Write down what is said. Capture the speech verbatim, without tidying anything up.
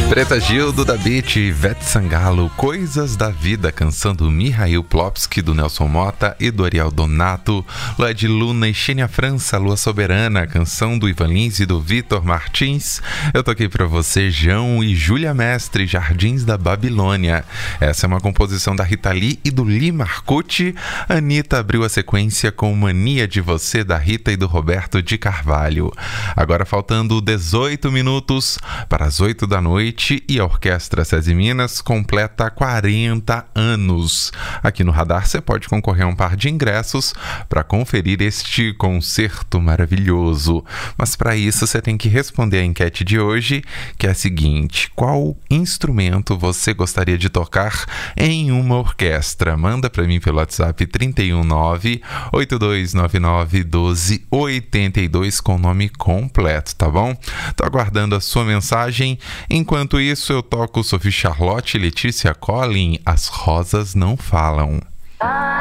Preta Gil, Duda Beat, Ivete Sangalo, Coisas da Vida, canção do Mihail Plopsky, do Nelson Mota e do Ariel Donato, Led Luna e Xênia França, Lua Soberana, canção do Ivan Lins e do Vitor Martins. Eu toquei pra você João e Júlia Mestre, Jardins da Babilônia. Essa é uma composição da Rita Lee e do Lee Marcucci. Anitta abriu a sequência com Mania de Você, da Rita e do Roberto de Carvalho. Agora faltando dezoito minutos para as oito da noite, e a Orquestra SESI Minas completa quarenta anos. Aqui no Radar você pode concorrer a um par de ingressos para conferir este concerto maravilhoso. Mas para isso você tem que responder a enquete de hoje, que é a seguinte: qual instrumento você gostaria de tocar em uma orquestra? Manda para mim pelo WhatsApp trinta e um nove, oito dois nove nove, um dois oito dois com o nome completo, tá bom? Tô aguardando a sua mensagem. Enquanto isso, eu toco Sophie Charlotte e Letícia Collin, As Rosas Não Falam.